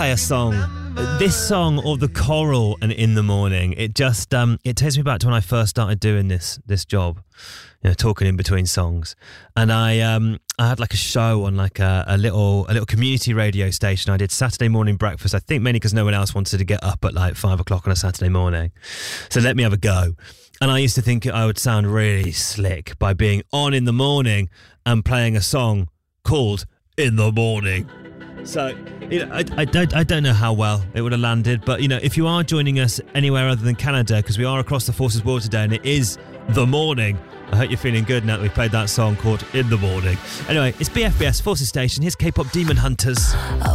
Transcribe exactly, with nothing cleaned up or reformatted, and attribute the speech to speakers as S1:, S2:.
S1: Play a song. This song or the choral and In the Morning, it just um it takes me back to when I first started doing this this job, you know, talking in between songs. And I um I had like a show on like a, a little a little community radio station. I did Saturday morning breakfast, I think mainly because no one else wanted to get up at like five o'clock on a Saturday morning. So let me have a go. And I used to think I would sound really slick by being on in the morning and playing a song called In the Morning. So, you know, I, I don't I don't know how well it would have landed, but, you know, if you are joining us anywhere other than Canada, because we are across the Forces World today and it is the morning, I hope you're feeling good now that we played that song called In the Morning. Anyway, it's B F B S Forces Station. Here's K-pop Demon Hunters.